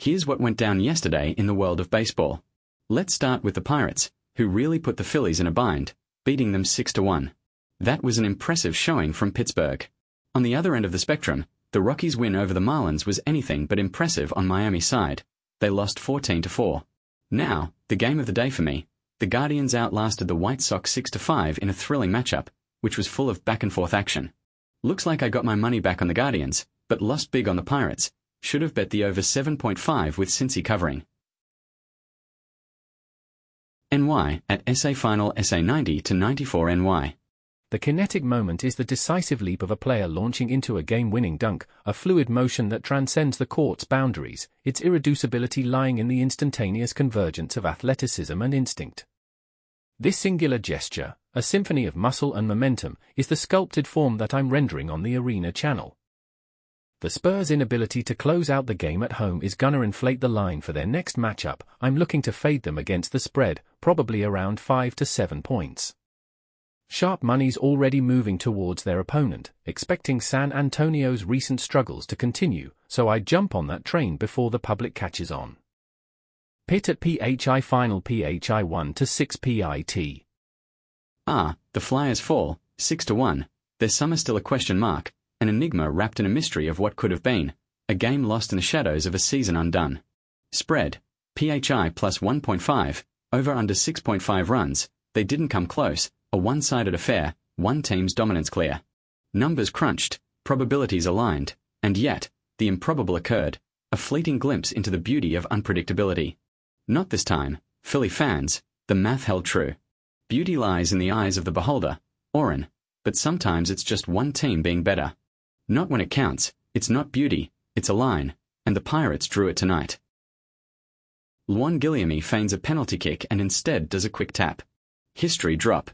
Here's what went down yesterday in the world of baseball. Let's start with the Pirates, who really put the Phillies in a bind, beating them 6-1. That was an impressive showing from Pittsburgh. On the other end of the spectrum, the Rockies' win over the Marlins was anything but impressive on Miami's side. They lost 14-4. Now, the game of the day for me. The Guardians outlasted the White Sox 6-5 in a thrilling matchup, which was full of back-and-forth action. Looks like I got my money back on the Guardians, but lost big on the Pirates. Should have bet the over 7.5 with Cincy covering. NY at SA Final SA 90-94 NY. The kinetic moment is the decisive leap of a player launching into a game-winning dunk, a fluid motion that transcends the court's boundaries, its irreducibility lying in the instantaneous convergence of athleticism and instinct. This singular gesture, a symphony of muscle and momentum, is the sculpted form that I'm rendering on the Arena channel. The Spurs' inability to close out the game at home is gonna inflate the line for their next matchup. I'm looking to fade them against the spread, probably around 5 to 7 points. Sharp money's already moving towards their opponent, expecting San Antonio's recent struggles to continue, so I jump on that train before the public catches on. Pitt at PHI Final PHI 1-6 PIT. The Flyers fall, 6-1. Their summer still a question mark, an enigma wrapped in a mystery of what could have been, a game lost in the shadows of a season undone. Spread, PHI plus 1.5, over under 6.5 runs. They didn't come close, a one-sided affair, one team's dominance clear. Numbers crunched, probabilities aligned, and yet, the improbable occurred, a fleeting glimpse into the beauty of unpredictability. Not this time, Philly fans, the math held true. Beauty lies in the eyes of the beholder, Oren, but sometimes it's just one team being better. Not when it counts, it's not beauty, it's a line, and the Pirates drew it tonight. Luan Guillaume feigns a penalty kick and instead does a quick tap. History drop.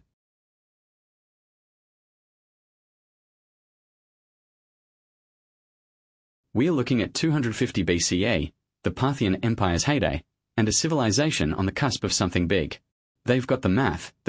We're looking at 250 BCE, the Parthian Empire's heyday, and a civilization on the cusp of something big. They've got the math, the